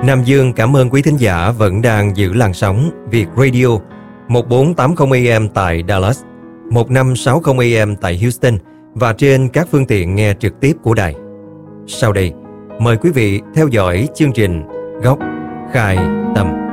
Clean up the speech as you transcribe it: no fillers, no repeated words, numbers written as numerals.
Nam Dương cảm ơn quý thính giả vẫn đang giữ làn sóng Việt Radio 1480 AM tại Dallas, 1560 AM tại Houston và trên các phương tiện nghe trực tiếp của đài. Sau đây, mời quý vị theo dõi chương trình Góc Khai Tâm.